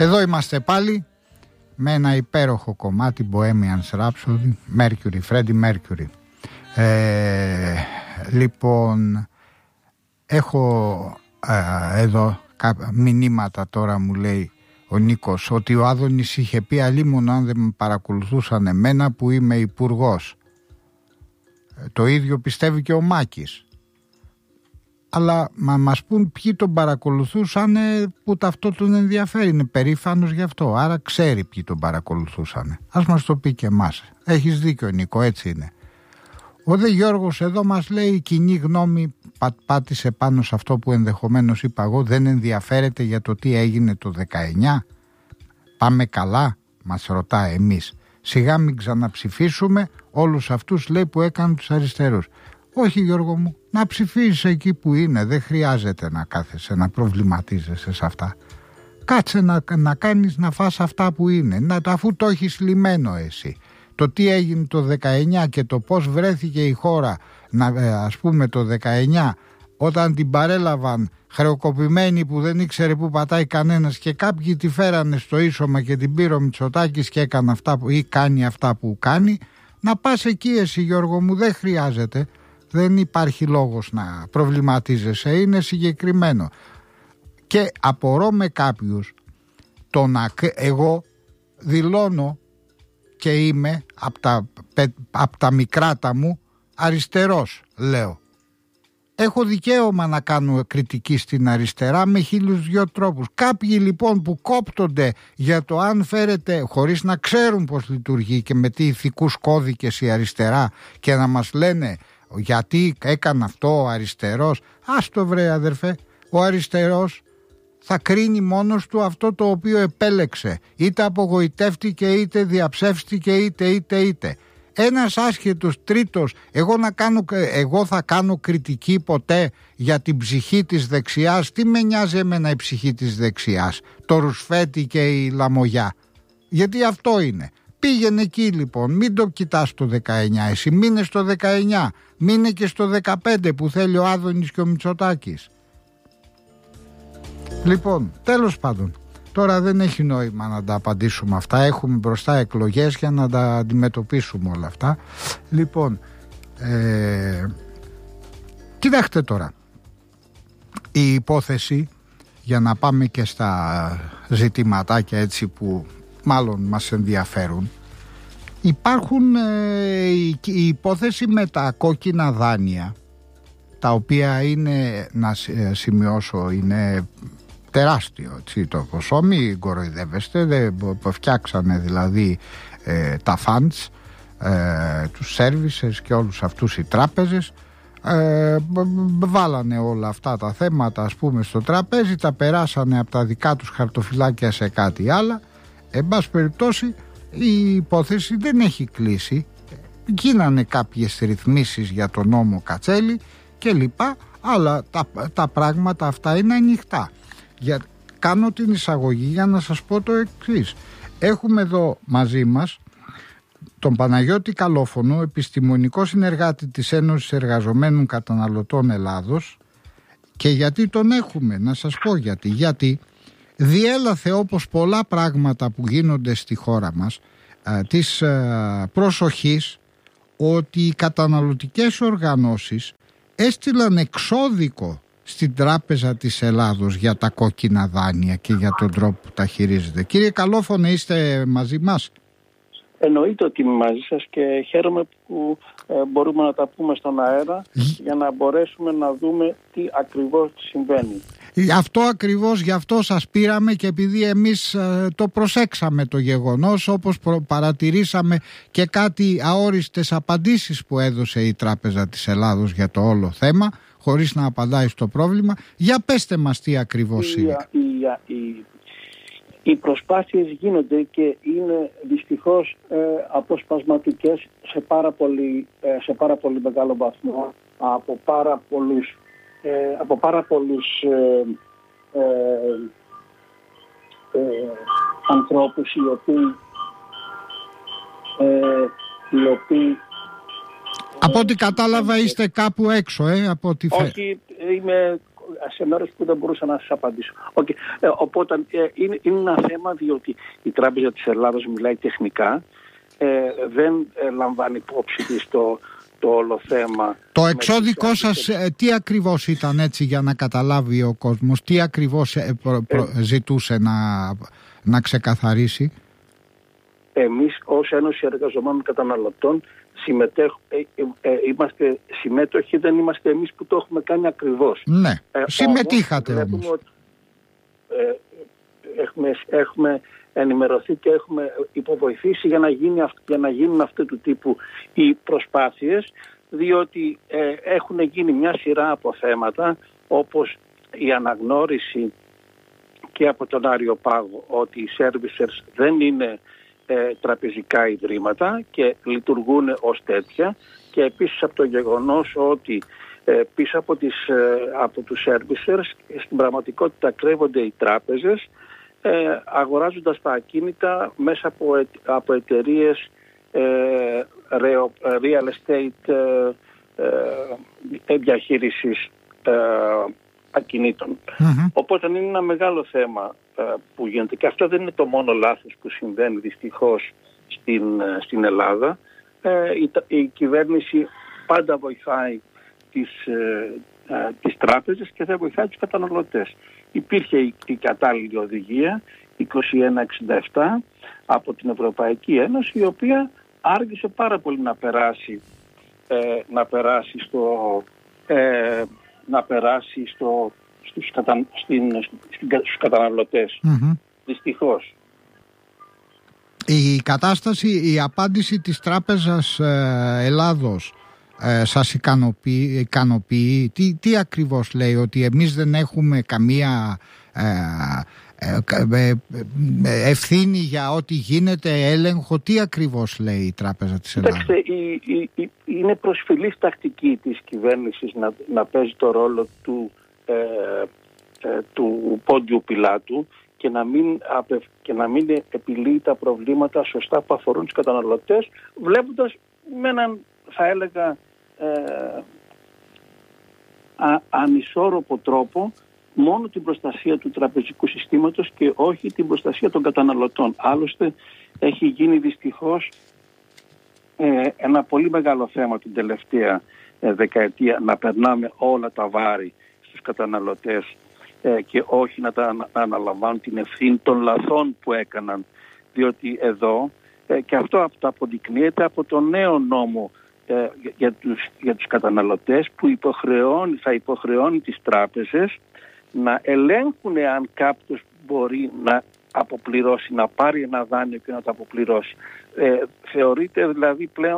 Εδώ είμαστε πάλι με ένα υπέροχο κομμάτι, Bohemian Rhapsody, Mercury, Freddie Mercury. Λοιπόν, έχω εδώ μηνύματα τώρα, μου λέει ο Νίκος, ότι ο Άδωνης είχε πει αλίμονο αν δεν με παρακολουθούσαν εμένα που είμαι υπουργός. Το ίδιο πιστεύει και ο Μάκης. Αλλά μας πούν ποιοι τον παρακολουθούσαν που αυτό τον ενδιαφέρει. Είναι περήφανος γι' αυτό. Άρα ξέρει ποιοι τον παρακολουθούσαν. Ας μας το πει και εμάς. Έχεις δίκιο, Νίκο, έτσι είναι. Ο Δε Γιώργος εδώ μας λέει η κοινή γνώμη πάτησε πάνω σε αυτό που ενδεχομένως είπα εγώ. Δεν ενδιαφέρεται για το τι έγινε το 19. Πάμε καλά, μας ρωτά εμείς. Σιγά μην ξαναψηφίσουμε όλους αυτούς, λέει, που έκαναν τους αριστερούς. Όχι, Γιώργο μου, να ψηφίσεις εκεί που είναι. Δεν χρειάζεται να κάθεσαι να προβληματίζεσαι σε αυτά. Κάτσε να κάνεις, να φας αυτά που είναι, αφού το έχεις λυμμένο εσύ. Το τι έγινε το 19 και το πώς βρέθηκε η χώρα, ας πούμε το 19, όταν την παρέλαβαν χρεοκοπημένη που δεν ήξερε που πατάει κανένας και κάποιοι τη φέρανε στο ίσωμα και την πήρε ο Μητσοτάκης και έκανε αυτά ή κάνει αυτά που κάνει. Να πας εκεί εσύ, Γιώργο μου, δεν χρειάζεται. Δεν υπάρχει λόγος να προβληματίζεσαι, είναι συγκεκριμένο. Και απορώ με κάποιους, εγώ δηλώνω και είμαι από τα μικράτα μου αριστερός, λέω. Έχω δικαίωμα να κάνω κριτική στην αριστερά με 1002 τρόπους. Κάποιοι λοιπόν που κόπτονται για το αν φέρεται, χωρίς να ξέρουν πώς λειτουργεί και με τι ηθικούς κώδικες η αριστερά, και να μας λένε γιατί έκανε αυτό ο αριστερός. Ας το βρε αδερφέ, ο αριστερός θα κρίνει μόνος του αυτό το οποίο επέλεξε. Είτε απογοητεύτηκε, είτε διαψεύστηκε, είτε. Ένας άσχετος τρίτος, εγώ θα κάνω κριτική ποτέ για την ψυχή της δεξιάς. Τι με νοιάζει εμένα η ψυχή της δεξιάς, το Ρουσφέτη και η Λαμογιά. Γιατί αυτό είναι. Πήγαινε εκεί λοιπόν, μην το κοιτάς το 19 εσύ, μείνε στο 19, μείνε και στο 15 που θέλει ο Άδωνης και ο Μητσοτάκης. Λοιπόν, τέλος πάντων, τώρα δεν έχει νόημα να τα απαντήσουμε αυτά, έχουμε μπροστά εκλογές για να τα αντιμετωπίσουμε όλα αυτά. Λοιπόν, κοιτάξτε τώρα, η υπόθεση, για να πάμε και στα ζητηματάκια έτσι που μάλλον μας ενδιαφέρουν, υπάρχουν η υπόθεση με τα κόκκινα δάνεια, τα οποία είναι, να σημειώσω, είναι τεράστιο έτσι, το ποσό, μην κοροϊδεύεστε, φτιάξανε δηλαδή τα funds, τους services και όλους αυτούς οι τράπεζες, βάλανε όλα αυτά τα θέματα ας πούμε στο τραπέζι, τα περάσανε από τα δικά τους χαρτοφυλάκια σε κάτι άλλο. Εν πάση περιπτώσει η υπόθεση δεν έχει κλείσει, γίνανε κάποιες ρυθμίσεις για τον νόμο Κατσέλη και λοιπά, αλλά τα πράγματα αυτά είναι ανοιχτά. Κάνω την εισαγωγή για να σας πω το εξής. Έχουμε εδώ μαζί μας τον Παναγιώτη Καλόφωνο, επιστημονικό συνεργάτη της Ένωσης Εργαζομένων Καταναλωτών Ελλάδος. Και γιατί τον έχουμε, να σας πω γιατί διέλαθε, όπως πολλά πράγματα που γίνονται στη χώρα μας, της προσοχής ότι οι καταναλωτικές οργανώσεις έστειλαν εξώδικο στην Τράπεζα της Ελλάδος για τα κόκκινα δάνεια και για τον τρόπο που τα χειρίζεται. Κύριε Καλόφωνε, είστε μαζί μας? Εννοείται ότι είμαι μαζί σας και χαίρομαι που μπορούμε να τα πούμε στον αέρα για να μπορέσουμε να δούμε τι ακριβώς συμβαίνει. Αυτό ακριβώς, γι' αυτό σας πήραμε, και επειδή εμείς το προσέξαμε το γεγονός, όπως παρατηρήσαμε και κάτι αόριστες απαντήσεις που έδωσε η Τράπεζα της Ελλάδος για το όλο θέμα, χωρίς να απαντάει στο πρόβλημα. Για πέστε μας τι ακριβώς είναι. Οι προσπάθειες γίνονται και είναι δυστυχώς αποσπασματικές σε πάρα πολύ μεγάλο βαθμό από πάρα πολλούς ανθρώπους οι οποίοι από ό,τι κατάλαβα είστε κάπου έξω, από ό,τι όχι, είμαι σε μέρος που δεν μπορούσα να σας απαντήσω. Okay. Οπότε είναι ένα θέμα, διότι η Τράπεζα της Ελλάδας μιλάει τεχνικά, δεν λαμβάνει υπόψη της το όλο θέμα. Το εξώδικό σας τι ακριβώς ήταν, έτσι για να καταλάβει ο κόσμος, τι ακριβώς ζητούσε να ξεκαθαρίσει? Εμείς ως Ένωση Εργαζομένων Καταναλωτών είμαστε συμμέτοχοι, δεν είμαστε εμείς που το έχουμε κάνει ακριβώς. Ναι, συμμετείχατε όμως. Ότι, έχουμε ενημερωθεί και έχουμε υποβοηθήσει για να γίνουν αυτού του τύπου οι προσπάθειες, διότι έχουν γίνει μια σειρά από θέματα, όπως η αναγνώριση και από τον Άριο Πάγο ότι οι servicers δεν είναι τραπεζικά ιδρύματα και λειτουργούν ως τέτοια, και επίσης από το γεγονός ότι πίσω από τους servicers στην πραγματικότητα κρύβονται οι τράπεζες, αγοράζοντας τα ακίνητα μέσα από εταιρείες real estate διαχείρισης ακινήτων. Οπότε είναι ένα μεγάλο θέμα που γίνεται, και αυτό δεν είναι το μόνο λάθος που συμβαίνει δυστυχώς στην Ελλάδα. Η κυβέρνηση πάντα βοηθάει τις τράπεζες και δεν βοηθάει τους καταναλωτές. Υπήρχε η κατάλληλη οδηγία 2167 από την Ευρωπαϊκή Ένωση, η οποία άργησε πάρα πολύ στους καταναλωτές. Δυστυχώς. Η κατάσταση, η απάντηση της Τράπεζας Ελλάδος σας ικανοποιεί? Τι ακριβώς λέει? Ότι εμείς δεν έχουμε καμία ευθύνη για ό,τι γίνεται, έλεγχο? Τι ακριβώς λέει η Τράπεζα της Ελλάδας? Κοιτάξτε, είναι προσφυλής τακτική της κυβέρνησης να παίζει το ρόλο του πόντιου πιλάτου και να μην επιλύει τα προβλήματα σωστά που αφορούν τους καταναλωτές, βλέποντας με έναν, θα έλεγα, ανισόρροπο τρόπο μόνο την προστασία του τραπεζικού συστήματος και όχι την προστασία των καταναλωτών. Άλλωστε έχει γίνει δυστυχώς ένα πολύ μεγάλο θέμα την τελευταία δεκαετία να περνάμε όλα τα βάρη στους καταναλωτές και όχι να αναλαμβάνουν την ευθύνη των λαθών που έκαναν, διότι εδώ και αυτό αποδεικνύεται από το νέο νόμο για τους καταναλωτές που θα υποχρεώνει τις τράπεζες να ελέγχουν αν κάποιος μπορεί να αποπληρώσει, να πάρει ένα δάνειο και να το αποπληρώσει. Θεωρείται δηλαδή πλέον